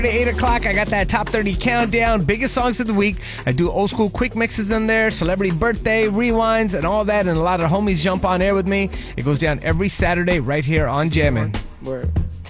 8 o'clock, I got that top 30 countdown, biggest songs of the week. I do old school quick mixes in there, celebrity birthday, rewinds, and all that, and a lot of homies jump on air with me. It goes down every Saturday right here on Jammin'. Word.